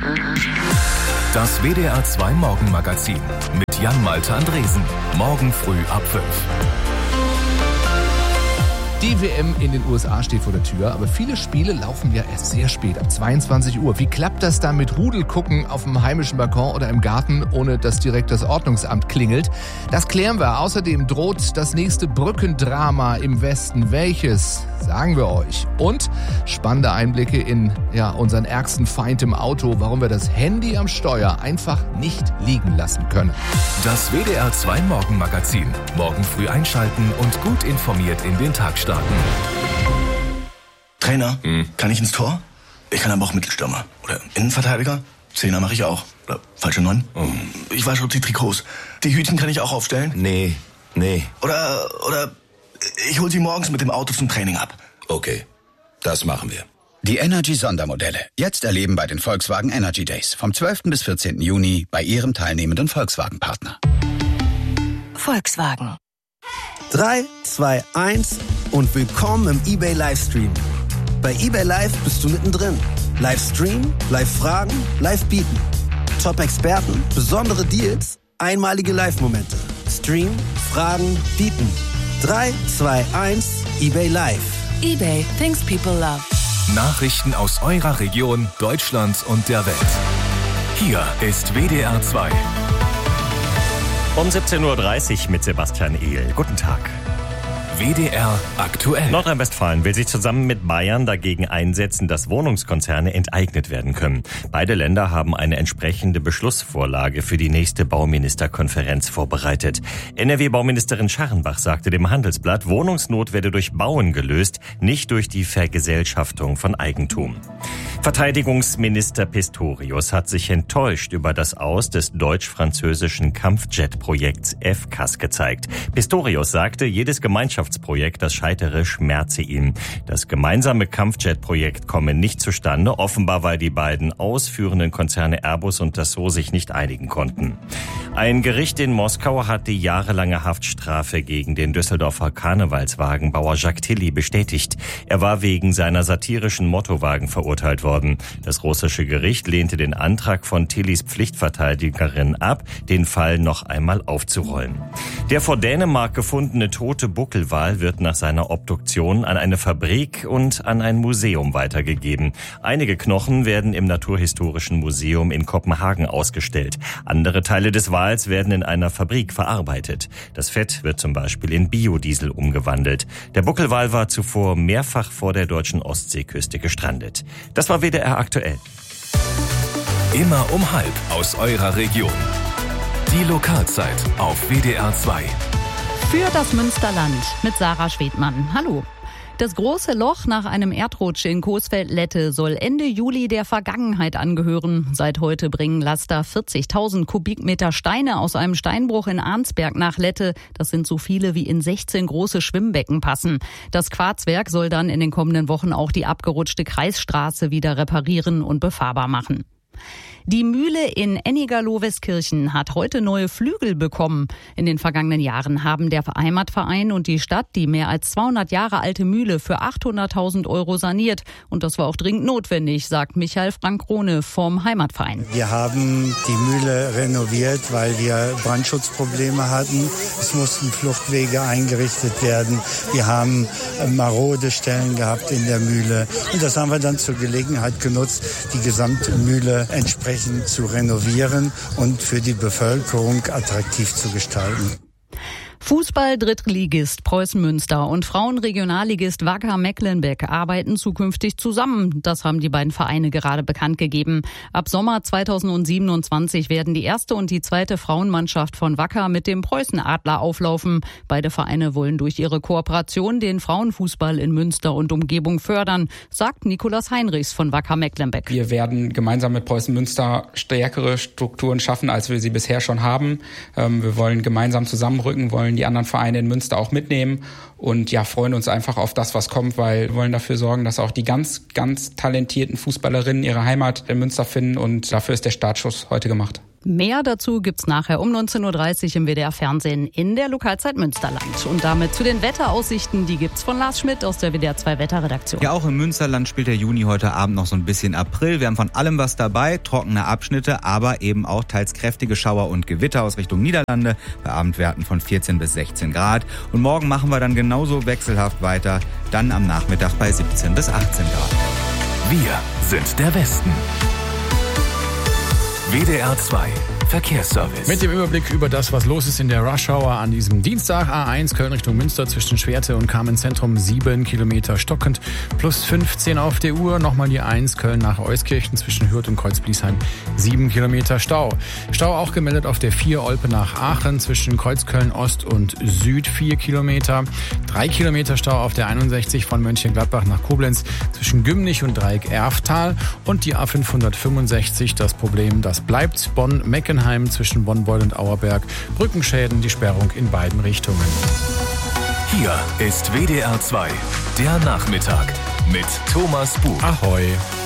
Das WDR 2 Morgenmagazin mit Jan-Malte Andresen. Morgen früh ab 5. Die WM in den USA steht vor der Tür, aber viele Spiele laufen ja erst sehr spät, ab 22 Uhr. Wie klappt das dann mit Rudelgucken auf dem heimischen Balkon oder im Garten, ohne dass direkt das Ordnungsamt klingelt? Das klären wir. Außerdem droht das nächste Brückendrama im Westen. Welches? Sagen wir euch. Und spannende Einblicke in unseren ärgsten Feind im Auto, warum wir das Handy am Steuer einfach nicht liegen lassen können. Das WDR 2 Morgenmagazin. Morgen früh einschalten und gut informiert in den Tag starten. Trainer, kann ich ins Tor? Ich kann aber auch Mittelstürmer. Oder Innenverteidiger? Zehner mache ich auch. Oder falsche 9? Ich wasche die Trikots. Die Hütchen kann ich auch aufstellen? Nee. Oder ich hol sie morgens mit dem Auto zum Training ab. Okay, das machen wir. Die Energy-Sondermodelle. Jetzt erleben bei den Volkswagen Energy Days. Vom 12. bis 14. Juni bei Ihrem teilnehmenden Volkswagen-Partner. Volkswagen. 3, 2, 1 und willkommen im eBay Livestream. Bei eBay Live bist du mittendrin. Livestream, Live-Fragen, Live-Bieten. Top-Experten, besondere Deals, einmalige Live-Momente. Stream, Fragen, Bieten. 3, 2, 1, eBay Live. eBay, things people love. Nachrichten aus eurer Region, Deutschland und der Welt. Hier ist WDR 2. Um 17.30 Uhr mit Sebastian Ehl. Guten Tag. WDR aktuell. Nordrhein-Westfalen will sich zusammen mit Bayern dagegen einsetzen, dass Wohnungskonzerne enteignet werden können. Beide Länder haben eine entsprechende Beschlussvorlage für die nächste Bauministerkonferenz vorbereitet. NRW-Bauministerin Scharrenbach sagte dem Handelsblatt, Wohnungsnot werde durch Bauen gelöst, nicht durch die Vergesellschaftung von Eigentum. Verteidigungsminister Pistorius hat sich enttäuscht über das Aus des deutsch-französischen Kampfjet-Projekts FCAS gezeigt. Pistorius sagte, jedes Gemeinschaftsprojekt, das scheitere, schmerze ihn. Das gemeinsame Kampfjet-Projekt komme nicht zustande, offenbar weil die beiden ausführenden Konzerne Airbus und Dassault sich nicht einigen konnten. Ein Gericht in Moskau hat die jahrelange Haftstrafe gegen den Düsseldorfer Karnevalswagenbauer Jacques Tilly bestätigt. Er war wegen seiner satirischen Mottowagen verurteilt worden. Das russische Gericht lehnte den Antrag von Tillys Pflichtverteidigerin ab, den Fall noch einmal aufzurollen. Der vor Dänemark gefundene tote Buckelwal wird nach seiner Obduktion an eine Fabrik und an ein Museum weitergegeben. Einige Knochen werden im Naturhistorischen Museum in Kopenhagen ausgestellt. Andere Teile des Wals werden in einer Fabrik verarbeitet. Das Fett wird zum Beispiel in Biodiesel umgewandelt. Der Buckelwal war zuvor mehrfach vor der deutschen Ostseeküste gestrandet. Das war WDR aktuell. Immer um 12:30 aus eurer Region. Die Lokalzeit auf WDR 2. Für das Münsterland mit Sarah Schwedmann. Hallo. Das große Loch nach einem Erdrutsch in Coesfeld-Lette soll Ende Juli der Vergangenheit angehören. Seit heute bringen Laster 40.000 Kubikmeter Steine aus einem Steinbruch in Arnsberg nach Lette. Das sind so viele wie in 16 große Schwimmbecken passen. Das Quarzwerk soll dann in den kommenden Wochen auch die abgerutschte Kreisstraße wieder reparieren und befahrbar machen. Die Mühle in Ennigerloh-Westkirchen hat heute neue Flügel bekommen. In den vergangenen Jahren haben der Heimatverein und die Stadt die mehr als 200 Jahre alte Mühle für 800.000 € saniert. Und das war auch dringend notwendig, sagt Michael Frank-Rohne vom Heimatverein. Wir haben die Mühle renoviert, weil wir Brandschutzprobleme hatten. Es mussten Fluchtwege eingerichtet werden. Wir haben marode Stellen gehabt in der Mühle. Und das haben wir dann zur Gelegenheit genutzt, die gesamte Mühle entsprechend zu renovieren und für die Bevölkerung attraktiv zu gestalten. Fußball-Drittligist Preußen Münster und Frauenregionalligist Wacker Mecklenbeck arbeiten zukünftig zusammen. Das haben die beiden Vereine gerade bekannt gegeben. Ab Sommer 2027 werden die erste und die zweite Frauenmannschaft von Wacker mit dem Preußen-Adler auflaufen. Beide Vereine wollen durch ihre Kooperation den Frauenfußball in Münster und Umgebung fördern, sagt Nikolaus Heinrichs von Wacker Mecklenbeck. Wir werden gemeinsam mit Preußen Münster stärkere Strukturen schaffen, als wir sie bisher schon haben. Wir wollen gemeinsam zusammenrücken, wollen die anderen Vereine in Münster auch mitnehmen und freuen uns einfach auf das, was kommt, weil wir wollen dafür sorgen, dass auch die ganz, ganz talentierten Fußballerinnen ihre Heimat in Münster finden und dafür ist der Startschuss heute gemacht. Mehr dazu gibt's nachher um 19.30 Uhr im WDR-Fernsehen in der Lokalzeit Münsterland. Und damit zu den Wetteraussichten, die gibt's von Lars Schmidt aus der WDR 2 Wetterredaktion. Ja, auch im Münsterland spielt der Juni heute Abend noch so ein bisschen April. Wir haben von allem was dabei, trockene Abschnitte, aber eben auch teils kräftige Schauer und Gewitter aus Richtung Niederlande bei Abendwerten von 14 bis 16 Grad. Und morgen machen wir dann genauso wechselhaft weiter, dann am Nachmittag bei 17 bis 18 Grad. Wir sind der Westen. WDR 2 Verkehrsservice. Mit dem Überblick über das, was los ist in der Rush-Hour an diesem Dienstag. A1 Köln Richtung Münster zwischen Schwerte und Kamenz-Zentrum 7 Kilometer stockend. Plus 15 auf der Uhr. Nochmal die 1 Köln nach Euskirchen zwischen Hürth und Kreuzbliesheim 7 Kilometer Stau. Stau auch gemeldet auf der 4 Olpe nach Aachen zwischen Kreuzköln Ost und Süd 4 Kilometer. 3 Kilometer Stau auf der 61 von Mönchengladbach nach Koblenz zwischen Gümnich und Dreieck Erftal. Und die A565, das Problem, das bleibt. Bonn-Meckenheim zwischen Bonn-Beul und Auerberg. Brückenschäden, die Sperrung in beiden Richtungen. Hier ist WDR 2, der Nachmittag mit Thomas Buch. Ahoi.